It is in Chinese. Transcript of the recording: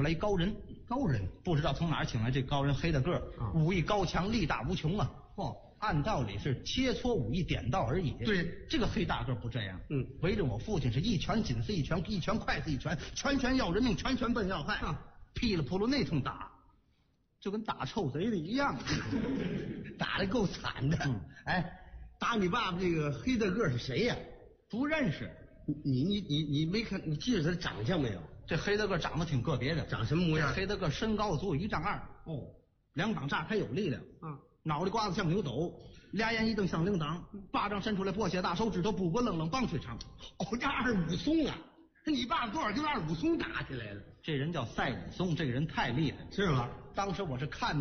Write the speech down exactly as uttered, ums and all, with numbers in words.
来一高人， 高人不知道从哪儿请来这高人，黑的个儿， 啊武艺高强，力大无穷啊！ 哦， 按道理是切磋武艺，点到而已。 对， 这个黑大个不这样， 嗯， 围着我父亲是一拳紧似一拳，一拳快似一拳，拳拳要人命，拳拳奔要害， 啊， 噼里扑噜那通打，就跟打臭贼的一样， 打得够惨的。 嗯， 哎，打你爸爸这个黑大个是谁呀、 不认识。 你你你你没看？你记着他的长相没有？ 这黑大个长得挺个别的， 长什么模样？ 这黑大个身高足有一丈二， 哦， 两膀炸开有力量啊， 脑袋瓜子像牛斗，俩眼一瞪像铃铛，巴掌伸出来簸箕大，手指头不过愣愣棒槌长。 哦，这二武松啊，你爸爸多少跟二武松打起来了？ 这人叫赛武松，这个人太厉害了。 是吗？ 当时我是看